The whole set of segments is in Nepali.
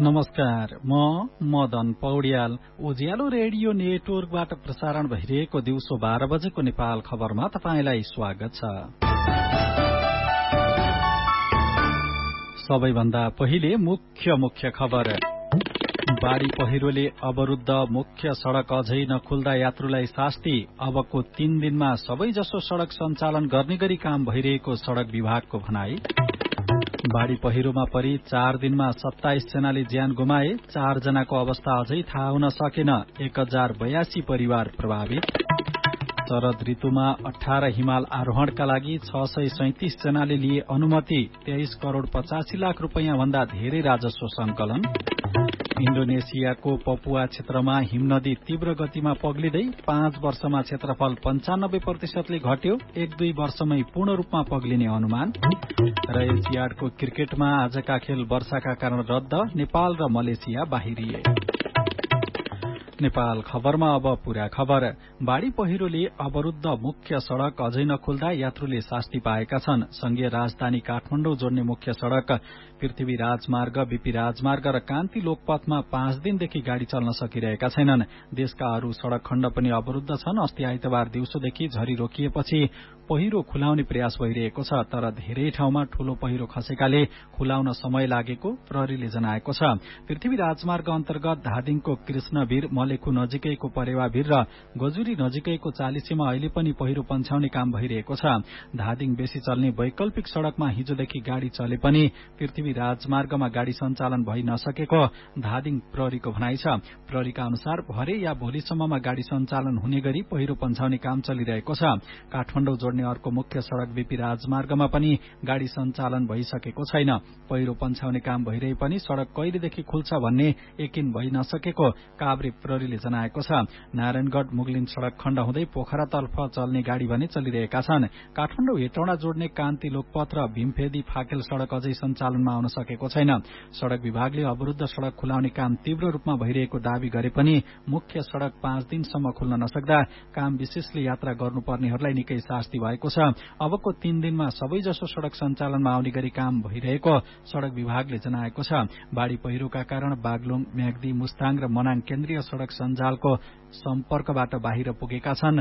नमस्कार, म मदन पौड्याल। उज्यालो रेडियो नेटवर्कबाट प्रसारण भइरहेको दिउँसो 12 बजेको नेपाल खबरमा तपाईंलाई स्वागत छ। सबैभन्दा पहिले मुख्य खबर। बाढ़ी पहिरोले अवरुद्ध मुख्य सड़क अझै नखुल्दा यात्रुलाई शास्ति। अबको 3 दिनमा सबैजसो सड़क सञ्चालन गर्ने गरी काम भइरहेको सड़क विभागको भनाई। बाढ़ी पहिरोमा परि 4 दिनमा 27 जनाले ज्यान गुमाए। 4 जनाको अवस्था अझै थाहा हुन सकेन। 1082 परिवार प्रभावित। शरद ऋतुमा 18 हिमाल आरोहणका लागि 637 जनाले लिए अनुमति। 23 करोड़ 85 लाख रुपैयाँ भन्दा धेरै राजस्व संकलन। इन्डोनेसियाको पपुवा क्षेत्रमा हिमनदी तीव्र गतिमा पग्लिँदै 5 वर्षमा क्षेत्रफल 95% घट्यो। 1-2 वर्षमै पूर्ण रूपमा पग्लिने अनुमान। र एसियाडको क्रिकेटमा आजका खेल वर्षाका कारण रद्द। नेपाल र मलेसिया बाहिरिए। नेपाल खबरमा अब पूरा खबर। बाढ़ी पहिरोले अवरुद्ध मुख्य सड़क अझै नखुल्दा यात्रुले शास्ति पाएका छन्। संघीय राजधानी काठमाडौँ जोड्ने मुख्य सड़क पृथ्वी राजमार्ग, बीपी राजमार्ग र कान्ति लोकपथमा 5 दिनदेखि गाड़ी चल्न सकिरहेका छैनन्। देशका अरू सड़क खण्ड पनि अवरुद्ध छन्। अस्ति आइतबार दिउँसोदेखि झरी रोकिएपछि पहिरो खुलाउने प्रयास भइरहेको छ, तर धेरै ठाउँमा ठूलो पहिरो खसेकाले खुलाउन समय लागेको प्रहरीले जनाएको छ। पृथ्वी राजमार्ग अन्तर्गत धादिङको कृष्णवीर, मलेखु नजिकैको परेवावीर र गजुरी नजिकैको चालिसेमा अहिले पनि पहिरो पन्छाउने काम भइरहेको छ। धादिङ बेसी चल्ने वैकल्पिक सड़कमा हिजोदेखि गाड़ी चले पनि पृथ्वी राजमार्गमा गाड़ी सञ्चालन भइ नसकेको धादिङ प्रहरीको भनाइ छ। प्रहरीका अनुसार भरे या भोलिसम्ममा गाड़ी सञ्चालन हुने गरी पहिरो पन्छाउने काम चलिरहेको छ। काठमाडौँ जोड्ने अर्को मुख्य सड़क बीपी राजमार्गमा पनि गाड़ी सञ्चालन भइसकेको छैन। पहिरो पन्छाउने काम भइरहे पनि सड़क कहिलेदेखि खुल्छ भन्ने यकिन भइ नसकेको काभ्रे प्रहरीले जनाएको छ। नारायणगढ़ मुगलिन सड़क खण्ड हुँदै पोखरातर्फ चल्ने गाड़ी भने चलिरहेका छन्। काठमाडौँ हेटौडा जोड्ने कान्ति लोकपथ र भीमफेदी फाकेल सड़क अझै सञ्चालनमा आउन सकेको छैन। सड़क विभागले अवरुद्ध सड़क खुलाउने काम तीव्र रूपमा भइरहेको दावी गरे पनि मुख्य सड़क 5 दिनसम्म खुल्न नसक्दा काम विशेषले यात्रा गर्नुपर्नेहरूलाई निकै शास्ति भएको छ। अबको 3 दिनमा सबैजसो सड़क सञ्चालनमा आउने गरी काम भइरहेको सड़क विभागले जनाएको छ। बाढ़ी पहिरोका कारण बागलुङ, म्याग्दी, मुस्ताङ र मनाङ केन्द्रीय सड़क सञ्जालको सम्पर्कबाट बाहिर पुगेका छन्।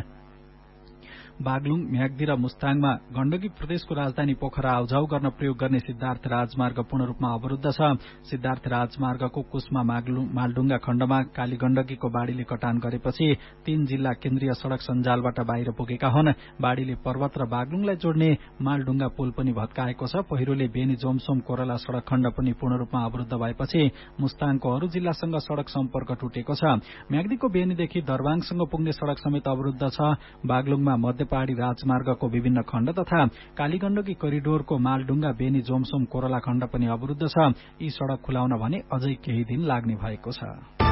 बागलुङ, म्याग्दी र मुस्ताङमा गण्डकी प्रदेशको राजधानी पोखरा आउजाउ गर्न प्रयोग गर्ने सिद्धार्थ राजमार्ग पूर्ण रूपमा अवरुद्ध छ। सिद्धार्थ राजमार्गको कुस्मा मालडुङ्गा खण्डमा काली गण्डकीको बाढ़ीले कटान गरेपछि 3 जिल्ला केन्द्रीय सड़क सञ्जालबाट बाहिर पुगेका हुन्। बाढ़ीले पर्वत र बागलुङलाई जोड्ने मालडुङ्गा पुल पनि भत्काएको छ। पहिरोले बेनी जोमसोम कोरला सड़क खण्ड पनि पूर्ण रूपमा अवरुद्ध भएपछि मुस्ताङको अरू जिल्लासँग सड़क सम्पर्क टुटेको छ। म्याग्दीको बेनीदेखि दरबाङसँग पुग्ने सड़क समेत अवरुद्ध छ। बागलुङमा पहाड़ी राजमार्गको विभिन्न खण्ड तथा कालीगण्डकी करिडोरको मालडुङ्गा, बेनी जोमसोम कोरला खण्ड पनि अवरुद्ध छ। यी सड़क खुलाउन भने अझै केही दिन लाग्ने भएको छ।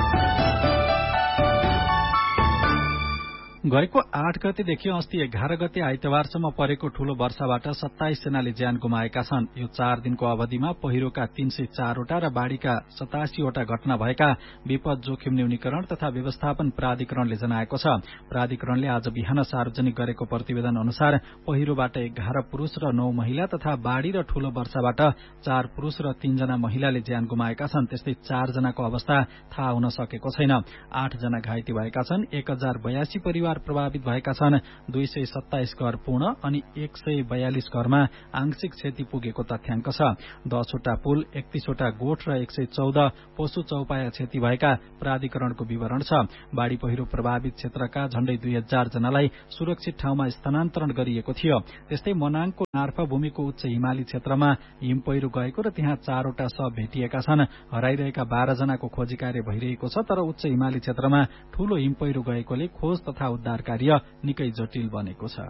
गएको 8 गतेदेखि अस्ति 11 गते आइतबारसम्म परेको ठूलो वर्षाबाट 27 जनाले ज्यान गुमाएका छन्। यो 4 दिनको अवधिमा पहिरोका 304 वटा र बाढ़ीका 87 वटा घटना भएका विपद जोखिम न्यूनीकरण तथा व्यवस्थापन प्राधिकरणले जनाएको छ। प्राधिकरणले आज बिहान सार्वजनिक गरेको प्रतिवेदन अनुसार पहिरोबाट 11 पुरूष र 9 महिला तथा बाढ़ी र ठूलो वर्षाबाट 4 पुरूष र 3 जना महिलाले ज्यान गुमाएका छन्। त्यस्तै 4 जनाको अवस्था थाहा हुन सकेको छैन। 8 जना घाइते भएका छन्। 1082 परिवार प्रभावित भएका छन्। 227 घर पूर्ण अनि 142 घरमा आंशिक क्षति पुगेको तथ्याङ्क छ। 10 वटा पुल, 31 वटा गोठ र 114 पशु चौपाया क्षति भएका प्राधिकरणको विवरण छ। बाढ़ी पहिरो प्रभावित क्षेत्रका झण्डै 2000 जनालाई सुरक्षित ठाउँमा स्थानान्तरण गरिएको थियो। त्यस्तै मनाङको नार्फा भूमिको उच्च हिमाली क्षेत्रमा हिम पहिरो गएको र त्यहाँ 4 वटा शव भेटिएका छन्। हराइरहेका 12 जनाको खोजी कार्य भइरहेको छ, तर उच्च हिमाली क्षेत्रमा ठूलो हिम पहिरो गएकोले खोज तथा उद्धार कार्य निकै जटिल बनेको छ।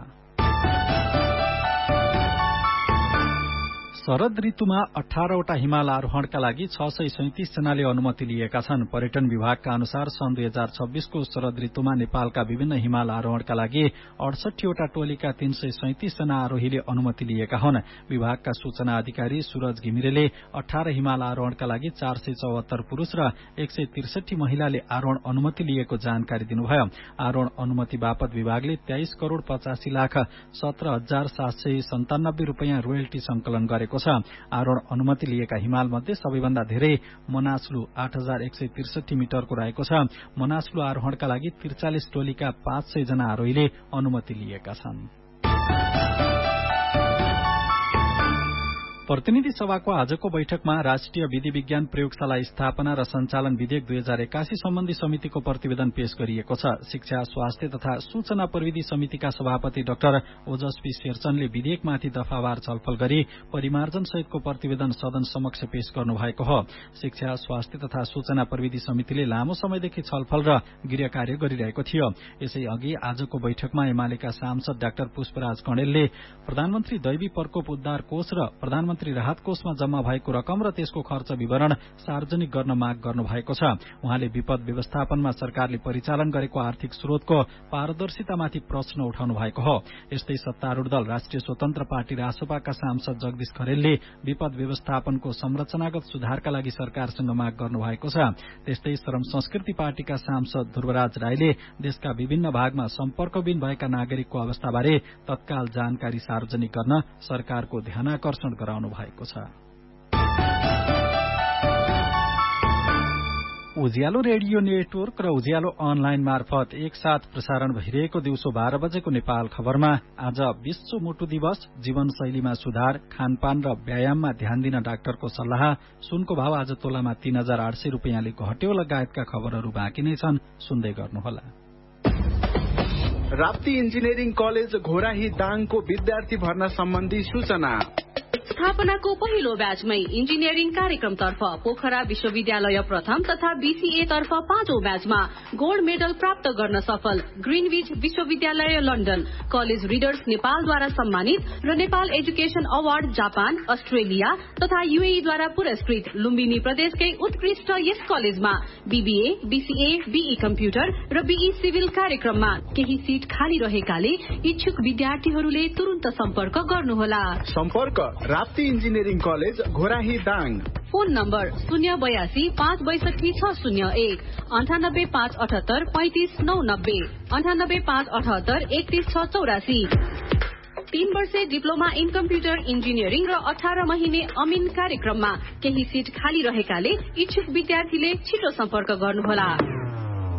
शरद ऋतुमा 18 वटा हिमाल आरोहणका लागि 637 जनाले अनुमति लिएका छन्। पर्यटन विभागका अनुसार सन् 2026 को शरद ऋतुमा नेपालका विभिन्न हिमाल आरोहणका लागि 68 वटा टोलीका 337 जना आरोहीले अनुमति लिएका हुन्। विभागका सूचना अधिकारी सूरज घिमिरेले 18 हिमाल आरोहणका लागि 474 पुरूष र 163 महिलाले आरोहण अनुमति लिएको जानकारी दिनुभयो। आरोहण अनुमति बापत विभागले 23 करोड़ 85 लाख 17,797 रुपैयाँ रोयल्टी संकलन गरेको भएको छ। आरोहण अनुमति लिएका हिमाल मध्ये सबैभन्दा धेरै मनासलु 8163 मिटरको रहेको छ। मनासलु आरोहणका लागि 43 टोलीका 500 जना आरोहीले अनुमति लिएका छन्। प्रतिनिधि सभाको आजको बैठकमा राष्ट्रिय विधि विज्ञान प्रयोगशाला स्थापना र सञ्चालन विधेयक 2081 सम्बन्धी समितिको प्रतिवेदन पेश गरिएको छ। शिक्षा, स्वास्थ्य तथा सूचना प्रविधि समितिका सभापति डाक्टर ओजस्वी शेरचनले विधेयकमाथि दफावार छलफल गरी परिमार्जन सहितको प्रतिवेदन सदन समक्ष पेश गर्नु भएको हो। शिक्षा, स्वास्थ्य तथा सूचना प्रविधि समितिले लामो समयदेखि छलफल र गृह कार्य गरिरहेको थियो। यसै अघि आजको बैठकमा एमालेका सांसद डाक्टर पुष्पराज कणेलले प्रधानमन्त्री दैवी प्रकोप उद्धार कोष र प्रधानमन्त्री राहत कोषमा जम्मा भएको रकम र त्यसको खर्च विवरण सार्वजनिक गर्न माग गर्नु भएको छ। उहाँले विपद व्यवस्थापनमा सरकारले परिचालन गरेको आर्थिक स्रोतको पारदर्शितामाथि प्रश्न उठाउनु भएको हो। यस्तै सत्तारूढ दल राष्ट्रिय स्वतन्त्र पार्टी रासपाका सांसद जगदीश खरेलले विपद व्यवस्थापनको संरचनागत सुधारका लागि सरकारसँग माग गर्नु भएको छ। त्यस्तै श्रम संस्कृति पार्टीका सांसद ध्रुवराज राईले देशका विभिन्न भागमा सम्पर्कविहीन भएका नागरिकको अवस्थाबारे तत्काल जानकारी सार्वजनिक गर्न सरकारको ध्यानाकर्षण गराउनु भएको छ। उज्यालो रेडियो नेटवर्क र उज्यालो अनलाइन मार्फत एकसाथ प्रसारण भइरहेको दिउँसो 12 बजेको नेपाल खबरमा आज विश्व मुटु दिवस, जीवनशैलीमा सुधार, खानपान र व्यायाममा ध्यान दिन डाक्टरको सल्लाह, सुनको भाव आज तोलामा 3800 रुपियाँले घट्यो लगायतका खबरहरू बाँकी नै छन्, सुन्दै गर्नुहोला। राप्ती इन्जिनियरिङ कलेज घोराही दाङको विद्यार्थी भर्ना सम्बन्धी सूचना। स्थापनाको पहिलो ब्याचमै इन्जिनियरिङ कार्यक्रमतर्फ पोखरा विश्वविद्यालय प्रथम तथा बीसीए तर्फ 5औं ब्याचमा गोल्ड मेडल प्राप्त गर्न सफल ग्रीनविच विश्वविद्यालय लन्डन, कलेज रिडर्स नेपालद्वारा सम्मानित र Nepal education award Japan, Australia तथा यूएईद्वारा पुरस्कृत लुम्बिनी प्रदेशकै उत्कृष्ट यस कलेजमा बीबीए, बीसीए, बीई कम्प्युटर र बीई सिभिल कार्यक्रममा केही सीट खाली रहेकाले इच्छुक विद्यार्थीहरूले तुरुन्त सम्पर्क गर्नुहोला। सम्पर्क Rapti engineering college Ghorahi Dang. Phone number 082 562 601 98 578 35 990 98 578 31 684। 3 वर्षे डिप्लोमा इन कम्प्युटर इन्जिनियरिङ र 18 महिने अमिन कार्यक्रममा केही सीट खाली रहेकाले इच्छुक विद्यार्थीले छिटो सम्पर्क गर्नुहोला।